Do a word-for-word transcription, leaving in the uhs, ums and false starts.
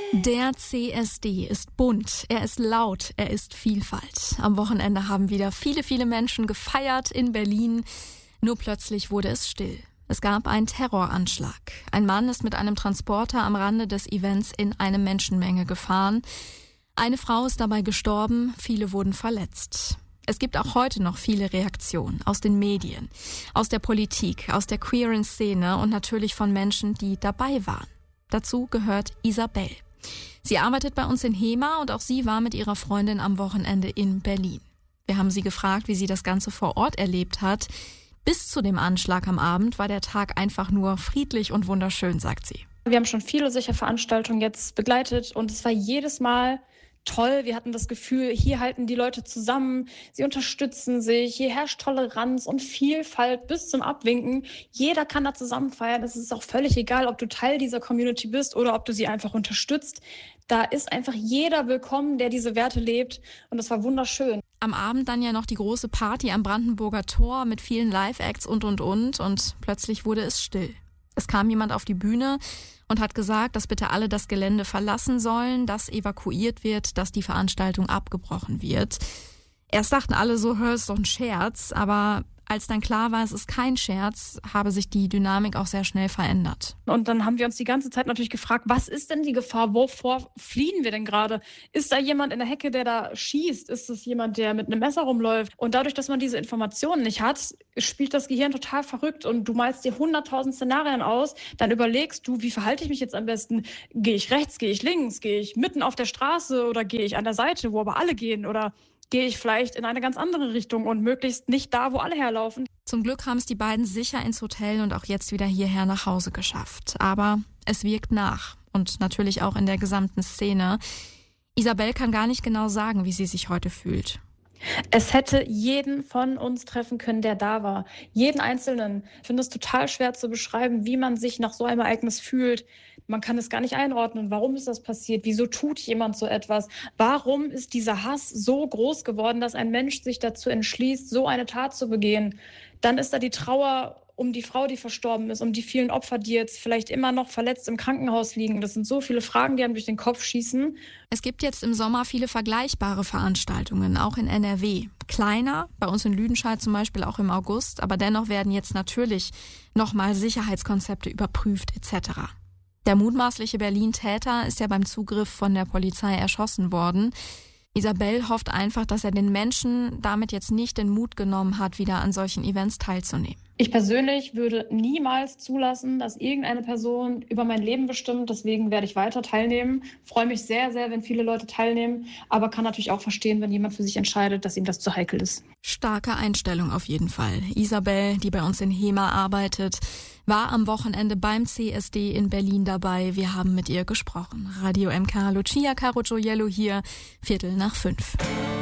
Der C S D ist bunt, er ist laut, er ist Vielfalt. Am Wochenende haben wieder viele, viele Menschen gefeiert in Berlin. Nur plötzlich wurde es still. Es gab einen Terroranschlag. Ein Mann ist mit einem Transporter am Rande des Events in eine Menschenmenge gefahren. Eine Frau ist dabei gestorben, viele wurden verletzt. Es gibt auch heute noch viele Reaktionen aus den Medien, aus der Politik, aus der queeren Szene und natürlich von Menschen, die dabei waren. Dazu gehört Isabel. Sie arbeitet bei uns in HEMA und auch sie war mit ihrer Freundin am Wochenende in Berlin. Wir haben sie gefragt, wie sie das Ganze vor Ort erlebt hat. Bis zu dem Anschlag am Abend war der Tag einfach nur friedlich und wunderschön, sagt sie. Wir haben schon viele solcher Veranstaltungen jetzt begleitet und es war jedes Mal toll. Wir hatten das Gefühl, hier halten die Leute zusammen, sie unterstützen sich, hier herrscht Toleranz und Vielfalt bis zum Abwinken. Jeder kann da zusammen feiern. Es ist auch völlig egal, ob du Teil dieser Community bist oder ob du sie einfach unterstützt. Da ist einfach jeder willkommen, der diese Werte lebt und das war wunderschön. Am Abend dann ja noch die große Party am Brandenburger Tor mit vielen Live-Acts und, und, und und plötzlich wurde es still. Es kam jemand auf die Bühne und hat gesagt, dass bitte alle das Gelände verlassen sollen, dass evakuiert wird, dass die Veranstaltung abgebrochen wird. Erst dachten alle so, hör, ist doch ein Scherz, aber als dann klar war, es ist kein Scherz, habe sich die Dynamik auch sehr schnell verändert. Und dann haben wir uns die ganze Zeit natürlich gefragt, was ist denn die Gefahr? Wovor fliehen wir denn gerade? Ist da jemand in der Hecke, der da schießt? Ist es jemand, der mit einem Messer rumläuft? Und dadurch, dass man diese Informationen nicht hat, spielt das Gehirn total verrückt und du malst dir hunderttausend Szenarien aus. Dann überlegst du, wie verhalte ich mich jetzt am besten? Gehe ich rechts, gehe ich links, gehe ich mitten auf der Straße oder gehe ich an der Seite, wo aber alle gehen? Oder gehe ich vielleicht in eine ganz andere Richtung und möglichst nicht da, wo alle herlaufen. Zum Glück haben es die beiden sicher ins Hotel und auch jetzt wieder hierher nach Hause geschafft. Aber es wirkt nach und natürlich auch in der gesamten Szene. Isabel kann gar nicht genau sagen, wie sie sich heute fühlt. Es hätte jeden von uns treffen können, der da war. Jeden Einzelnen. Ich finde es total schwer zu beschreiben, wie man sich nach so einem Ereignis fühlt. Man kann es gar nicht einordnen. Warum ist das passiert? Wieso tut jemand so etwas? Warum ist dieser Hass so groß geworden, dass ein Mensch sich dazu entschließt, so eine Tat zu begehen? Dann ist da die Trauer um die Frau, die verstorben ist, um die vielen Opfer, die jetzt vielleicht immer noch verletzt im Krankenhaus liegen. Das sind so viele Fragen, die einem durch den Kopf schießen. Es gibt jetzt im Sommer viele vergleichbare Veranstaltungen, auch in N R W. Kleiner, bei uns in Lüdenscheid zum Beispiel auch im August, aber dennoch werden jetzt natürlich nochmal Sicherheitskonzepte überprüft et cetera. Der mutmaßliche Berlin-Täter ist ja beim Zugriff von der Polizei erschossen worden. Isabel hofft einfach, dass er den Menschen damit jetzt nicht den Mut genommen hat, wieder an solchen Events teilzunehmen. Ich persönlich würde niemals zulassen, dass irgendeine Person über mein Leben bestimmt. Deswegen werde ich weiter teilnehmen. Freue mich sehr, sehr, wenn viele Leute teilnehmen. Aber kann natürlich auch verstehen, wenn jemand für sich entscheidet, dass ihm das zu heikel ist. Starke Einstellung auf jeden Fall. Isabel, die bei uns in HEMA arbeitet, war am Wochenende beim C S D in Berlin dabei. Wir haben mit ihr gesprochen. Radio M K, Lucia Caro Gioiello hier, Viertel nach fünf.